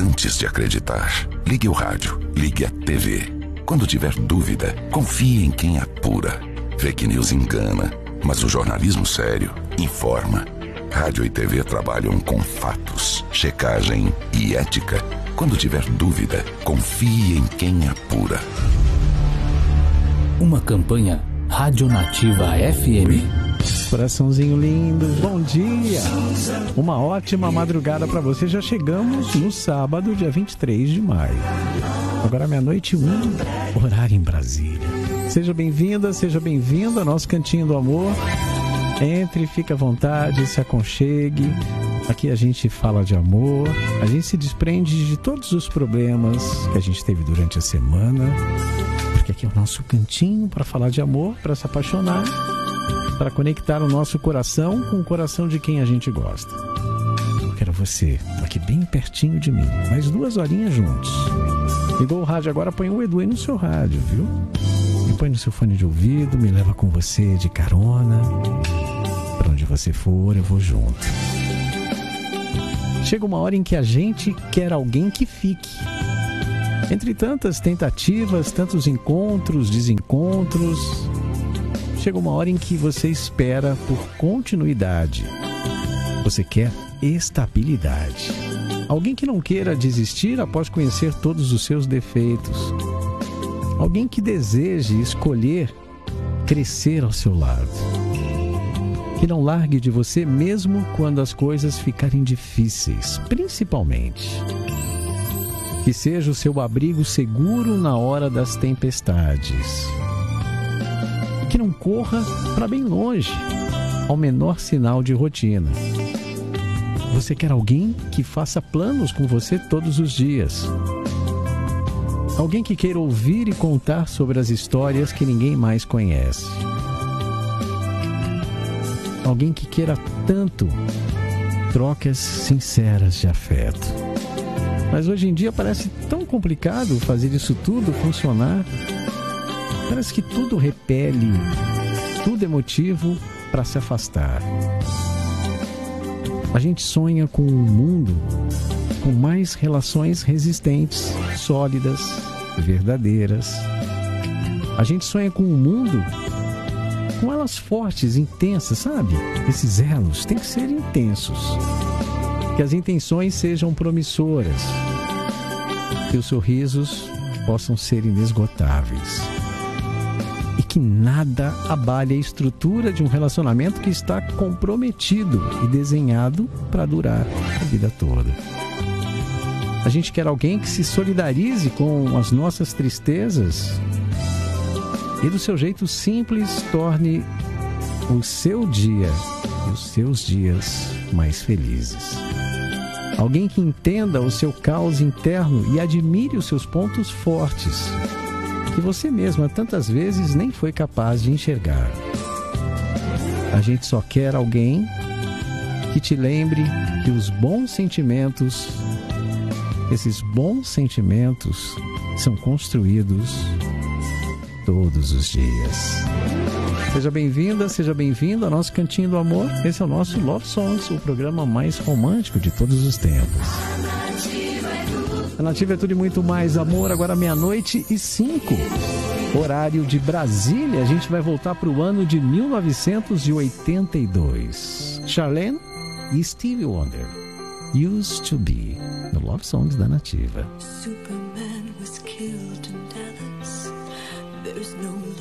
antes de acreditar. Ligue o rádio, ligue a TV. Quando tiver dúvida, confie em quem apura. Fake news engana, mas o jornalismo sério informa. Rádio e TV trabalham com fatos, checagem e ética. Quando tiver dúvida, confie em quem apura. Uma campanha Rádio Nativa FM. Coraçãozinho lindo, bom dia! Uma ótima madrugada para você. Já chegamos no sábado, dia 23 de maio. Agora meia-noite 1, horário em Brasília. Seja bem-vinda, seja bem-vindo ao nosso Cantinho do Amor. Entre, fique à vontade, se aconchegue. Aqui a gente fala de amor, a gente se desprende de todos os problemas que a gente teve durante a semana. Porque aqui é o nosso cantinho para falar de amor, para se apaixonar, para conectar o nosso coração com o coração de quem a gente gosta. Eu quero você aqui bem pertinho de mim, mais 2 horinhas juntos. Ligou o rádio agora, põe o Edu aí no seu rádio, viu? Me põe no seu fone de ouvido, me leva com você de carona. Para onde você for, eu vou junto. Chega uma hora em que a gente quer alguém que fique. Entre tantas tentativas, tantos encontros, desencontros, chega uma hora em que você espera por continuidade. Você quer estabilidade. Alguém que não queira desistir após conhecer todos os seus defeitos. Alguém que deseje escolher crescer ao seu lado. Que não largue de você mesmo quando as coisas ficarem difíceis, principalmente. Que seja o seu abrigo seguro na hora das tempestades. Que não corra para bem longe, ao menor sinal de rotina. Você quer alguém que faça planos com você todos os dias. Alguém que queira ouvir e contar sobre as histórias que ninguém mais conhece. Alguém que queira tanto trocas sinceras de afeto. Mas hoje em dia parece tão complicado fazer isso tudo funcionar. Parece que tudo repele, tudo é motivo para se afastar. A gente sonha com um mundo com mais relações resistentes, sólidas, verdadeiras. A gente sonha com um mundo com elas fortes, intensas, sabe? Esses elos têm que ser intensos. Que as intenções sejam promissoras. Que os sorrisos possam ser inesgotáveis. E que nada abale a estrutura de um relacionamento que está comprometido e desenhado para durar a vida toda. A gente quer alguém que se solidarize com as nossas tristezas e do seu jeito simples torne o seu dia e os seus dias mais felizes. Alguém que entenda o seu caos interno e admire os seus pontos fortes, que você mesma tantas vezes nem foi capaz de enxergar. A gente só quer alguém que te lembre que os bons sentimentos, esses bons sentimentos, são construídos todos os dias. Seja bem-vinda, seja bem-vindo ao nosso Cantinho do Amor. Esse é o nosso Love Songs, o programa mais romântico de todos os tempos. A Nativa é tudo e muito mais amor. Agora 00:05, horário de Brasília. A gente vai voltar para o ano de 1982. Charlene e Stevie Wonder, Used to Be, no Love Songs da Nativa. Superman was killed in Dallas. There's no